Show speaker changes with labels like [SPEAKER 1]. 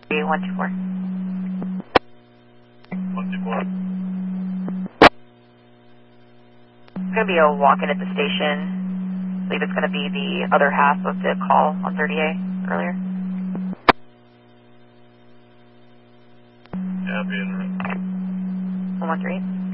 [SPEAKER 1] 124.
[SPEAKER 2] 124.
[SPEAKER 1] It's going to be a walk-in at the station. I believe it's going to be the other half of the call on 30A earlier.
[SPEAKER 2] Yeah, I'll be in the room.
[SPEAKER 1] 113.